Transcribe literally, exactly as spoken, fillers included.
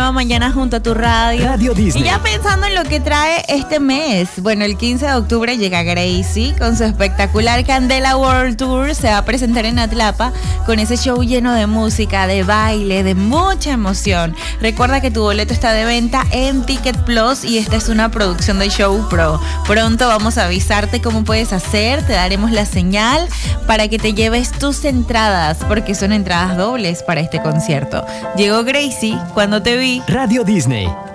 nueva mañana junto a tu radio. Radio Disney. Y ya pensando en lo que trae este mes. Bueno, el quince de octubre llega Gracie con su espectacular Candela World Tour. Se va a presentar en Atlapa con ese show lleno de música, de baile, de mucha emoción. Recuerda que tu boleto está de venta en Ticket Plus y esta es una producción de Show Pro. Pronto vamos a avisarte cómo puedes hacer. Te daremos la señal para que te lleves tus entradas, porque son entradas dobles para este concierto. Llegó Gracie cuando te vi. Radio Disney.